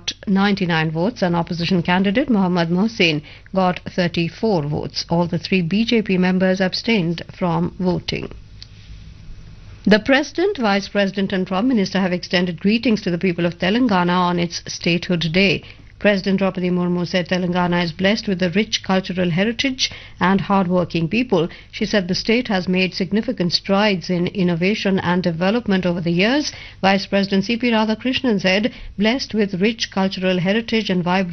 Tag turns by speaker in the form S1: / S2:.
S1: got 99 votes and opposition candidate Mohammad Mohsin got 34 votes. All the three BJP members abstained from voting. The President, Vice President and Prime Minister have extended greetings to the people of Telangana on its Statehood Day. President Draupadi Murmu said Telangana is blessed with a rich cultural heritage and hard-working people. She said the state has made significant strides in innovation and development over the years. Vice President C.P. Radhakrishnan said, blessed with rich cultural heritage and vibrant